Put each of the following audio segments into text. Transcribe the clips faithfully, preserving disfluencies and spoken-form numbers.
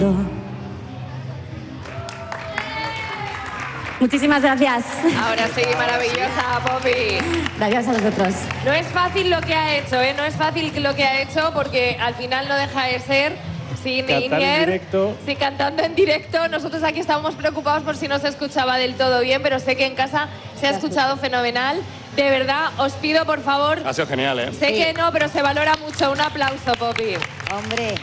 Muchísimas gracias. Ahora sí, maravillosa, Poppy. Gracias a vosotros. No es fácil lo que ha hecho, ¿eh? No es fácil lo que ha hecho porque al final no deja de ser sin Cantar en directo. Sí, cantando en directo. Nosotros aquí estábamos preocupados por si no se escuchaba del todo bien, pero sé que en casa se ha escuchado fenomenal. De verdad, os pido, por favor... Ha sido genial, ¿eh? Sé Sí. que no, pero se valora mucho. Un aplauso, Poppy. Hombre.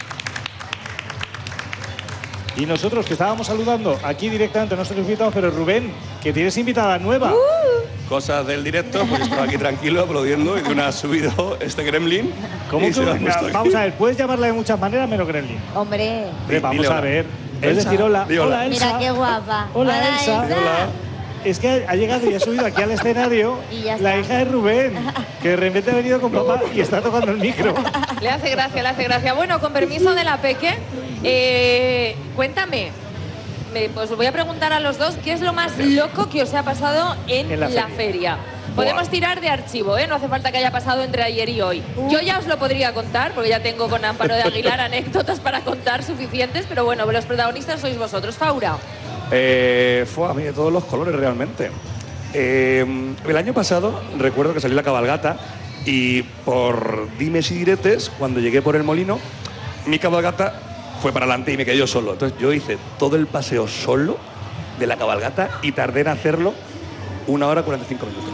Y nosotros que estábamos saludando aquí directamente a nuestros invitados, pero Rubén, que tienes invitada nueva. Uh. Cosas del directo, pues estaba aquí tranquilo aplaudiendo y de una ha subido este gremlin. ¿Cómo y que? se lo ha Venga, puesto aquí. vamos a ver, puedes llamarla de muchas maneras menos Gremlin. Hombre. Hombre, vamos Dile a hola. ver. Puedes Elsa, decir hola. di hola. Hola, Elsa. Mira qué guapa. Hola, Elsa. Hola. Es que ha llegado y ha subido aquí al escenario Y ya la está. hija de Rubén, que de repente ha venido con papá y está tocando el micro. Le hace gracia, le hace gracia. Bueno, con permiso de la Peque, eh, cuéntame. Me, pues os voy a preguntar a los dos qué es lo más loco que os ha pasado en, En la la, feria. feria. Podemos tirar de archivo, ¿eh? No hace falta que haya pasado entre ayer y hoy. Yo ya os lo podría contar, porque ya tengo con Amparo de Aguilar anécdotas para contar suficientes, pero bueno, los protagonistas sois vosotros. Faura. Eh, fue a mí de todos los colores realmente. Eh, el año pasado recuerdo que salí la cabalgata y por dimes y diretes, cuando llegué por el molino, mi cabalgata fue para adelante y me quedé yo solo. Entonces yo hice todo el paseo solo de la cabalgata y tardé en hacerlo una hora cuarenta y cinco minutos.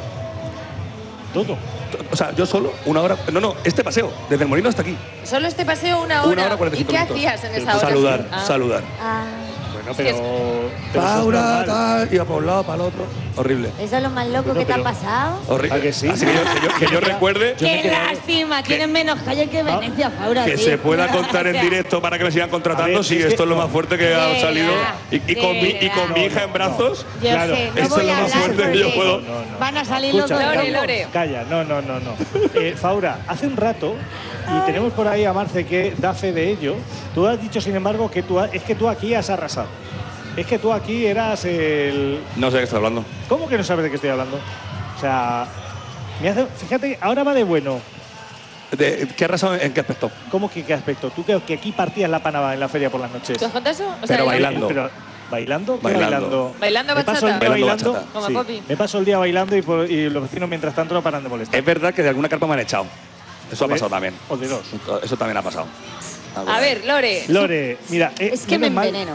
Todo. O sea, yo solo, una hora... No, no, este paseo, desde el molino hasta aquí. Solo este paseo una hora. Una hora cuarenta y ¿Y cinco qué minutos. hacías en esa hora? Saludar, Ah. saludar. Ah, Bueno, que pero... es- pero eso es Paula, normal. tal, iba para un lado, para el otro. Horrible. eso es lo más loco Bueno, que te ha pero- pasado. Horrible. ¿A que sí? Así que yo, que yo- que yo recuerde Yo me Qué quedé- lástima, tienen menos calle que Venecia, Faura. que tío. se pueda contar O en sea, directo para que me sigan A contratando. ver, Sí, es esto que- es lo más fuerte que ha De salido. verdad, Y, y con, de mi, y con mi verdad. hija en brazos. Yo Claro, sé, no esto voy es lo a más hablar fuerte que yo porque puedo- No, no. van a salir Escucha, los dos. Lore, calla, Lore. Calla, no, no, no, no. Eh, Faura, hace un rato, y tenemos por ahí a Marce que da fe de ello, tú has dicho, sin embargo, que tú ha- es que tú aquí has arrasado. Es que tú aquí eras el... No sé de qué está hablando. ¿Cómo que no sabes de qué estoy hablando? O sea, me hace... fíjate, ahora va de bueno. De- ¿Qué razón? ¿En qué aspecto? ¿Cómo que qué aspecto? Tú que, que aquí partías la panaba en la feria por las noches. ¿Tú has contado eso? O Pero el- bailando. Pero, ¿bailando? ¿Qué Bailando. bailando? Bailando Me paso el bachata. día Bailando bailando. bachata. Como sí. Poppy. Me paso el día bailando y, por- y los vecinos mientras tanto no paran de molestar. Es verdad que de alguna carpa me han echado. Eso ha de- pasado también. O de dos. Eso también ha pasado. A ver, Lore. Lore, mira, eh, Es que me menos mal- enveneno.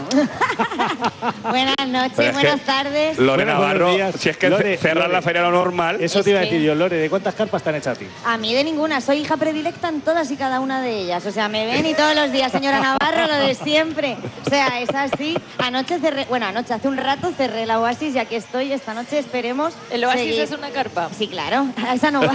Buenas noches, Pero es que- buenas tardes. Lorena Bueno, buenos Navarro, días. si es que Lore, cerrar Lore. la feria lo normal. Eso Es te iba a que- decir yo, Lore, ¿de cuántas carpas te han hecho a ti? A mí de ninguna, soy hija predilecta en todas y cada una de ellas. O sea, me ven y todos los días, señora Navarro, lo de siempre. O sea, es así. Anoche cerré, bueno, anoche, hace un rato cerré la Oasis y aquí estoy. Esta noche esperemos. El oasis seguir. es una carpa. Sí, claro, a esa no va.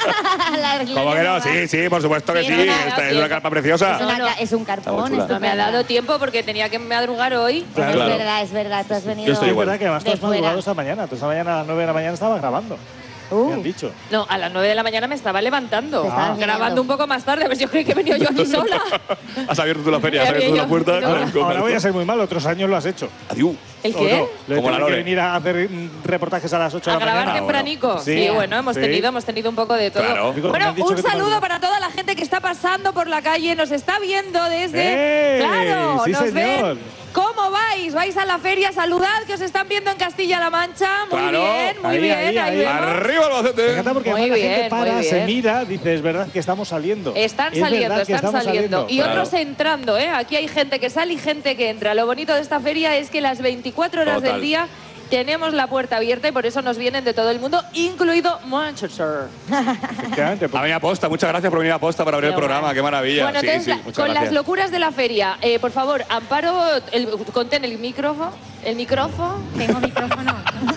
La ¿Cómo que no? va. Sí, sí, por supuesto que Sí, sí. no, no, Esta es no, una carpa preciosa. Es, una No, no. ca- es un carpón. chula. esto No me ha dado tiempo porque tenía que madrugar hoy. Claro. Es Claro. verdad, es verdad, tú has venido. Yo estoy Es igual. verdad que además tú De has madrugado fuera. esta mañana. Tú esta mañana a las nueve de la mañana estabas grabando. Uh. Me han dicho. No, a las nueve de la mañana me estaba levantando. Te estabas Grabando mirando. un poco más tarde, a ver si yo creí que he venido yo aquí sola. Has abierto tú la feria, has Ya abierto tú vi la yo. puerta. No. con- Ahora, con- ahora voy a ser muy mal, otros años lo has hecho. Adiós. ¿El ¿O qué? no? Lo de Como la tener que Lore. venir a hacer mm, reportajes a las ocho A de la grabar mañana. tempranico. Sí. Sí, bueno, hemos Sí. tenido, hemos tenido un poco de todo. Claro. Me Bueno, han dicho un que te saludo madrugas. para toda la gente que está pasando por la calle, nos está viendo desde. ¡Eh! ¡Claro! Sí, nos señor. ven. ¿Cómo vais? ¿Vais a la feria? Saludad, que os están viendo en Castilla-La Mancha. Muy Claro. bien, muy Ahí, bien. ahí, Ahí, ahí. vemos. Arriba el Me Albacete. encanta porque Muy además la gente bien, para, muy se bien. mira, dice, es verdad que estamos saliendo. Están Es saliendo, verdad que están estamos saliendo. Y Claro. otros entrando, ¿eh? Aquí hay gente que sale y gente que entra. Lo bonito de esta feria es que las veinticuatro horas Total. del día tenemos la puerta abierta y por eso nos vienen de todo el mundo, incluido Manchester. Efectivamente, Ha pues, venido a posta, muchas gracias por venir a posta para abrir el Qué programa, guay. qué maravilla. Bueno, sí, entonces, sí, la- muchas con gracias. las locuras de la feria, eh, por favor, Amparo, el, contén el micrófono. ¿El micrófono? Tengo micrófono.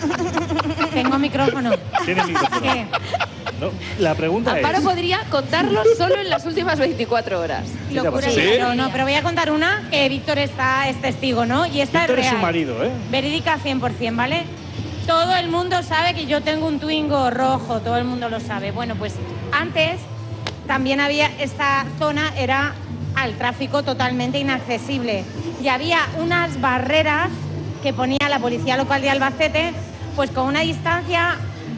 Tengo micrófono. tiene micrófono. ¿Qué? No, la pregunta Amparo es... podría contarlo solo en las últimas veinticuatro horas. ¿Qué te ha Locura. pasado? ¿Sí? Pero no, pero voy a contar una que Víctor está, es testigo, ¿no? Y esta Víctor es es real. su marido, ¿eh? Verídica cien por cien, ¿vale? Todo el mundo sabe que yo tengo un Twingo rojo, todo el mundo lo sabe. Bueno, pues antes también había, esta zona era al tráfico totalmente inaccesible. Y había unas barreras que ponía la policía local de Albacete, pues con una distancia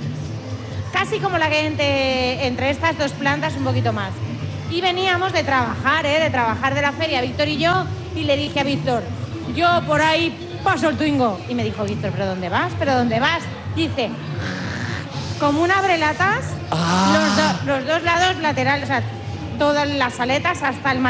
casi como la que entre, entre estas dos plantas, un poquito más. Y veníamos de trabajar, ¿eh? de trabajar de la feria, Víctor y yo, y le dije a Víctor, yo por ahí paso el Twingo. Y me dijo Víctor, ¿pero dónde vas? ¿Pero dónde vas? Dice, como un abrelatas, Ah. los, do- los dos lados laterales, o sea, todas las aletas hasta el